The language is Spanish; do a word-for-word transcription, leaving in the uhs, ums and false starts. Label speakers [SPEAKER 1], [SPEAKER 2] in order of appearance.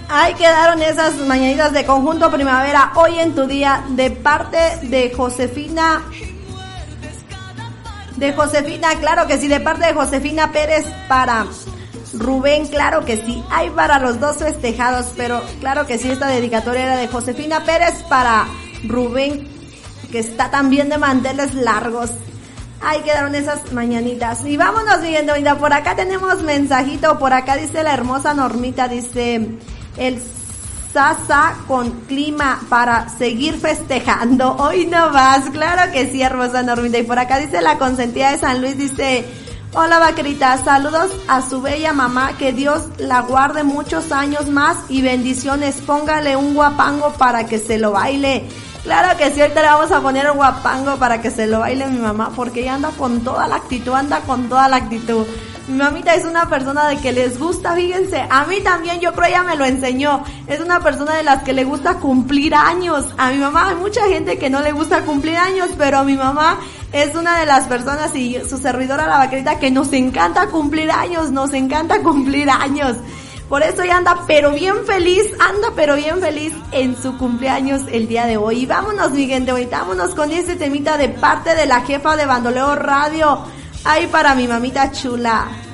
[SPEAKER 1] Ahí quedaron esas mañanitas de Conjunto Primavera, hoy en tu día, de parte de Josefina, de Josefina, claro que sí, de parte de Josefina Pérez para Rubén, claro que sí, hay para los dos festejados, pero claro que sí, esta dedicatoria era de Josefina Pérez para Rubén, que está también de manteles largos. Ahí quedaron esas mañanitas. Y vámonos viendo, mira, por acá tenemos mensajito, por acá dice la hermosa Normita, dice, el Sasa con clima para seguir festejando. Hoy no vas, claro que sí, hermosa Normita. Y por acá dice la consentida de San Luis, dice, hola vaquerita, saludos a su bella mamá, que Dios la guarde muchos años más y bendiciones, póngale un guapango para que se lo baile. Claro que sí, ahorita le vamos a poner un guapango para que se lo baile mi mamá, porque ella anda con toda la actitud, anda con toda la actitud. Mi mamita es una persona de que les gusta, fíjense, a mí también, yo creo ella me lo enseñó, es una persona de las que le gusta cumplir años. A mi mamá hay mucha gente que no le gusta cumplir años, pero mi mamá es una de las personas, y su servidora la vaquerita, que nos encanta cumplir años, nos encanta cumplir años. Por eso ella anda pero bien feliz, anda pero bien feliz en su cumpleaños el día de hoy. Y vámonos, mi gente, ahorita vámonos con este temita de parte de la jefa de Bandoleo Radio. Ahí para mi mamita chula.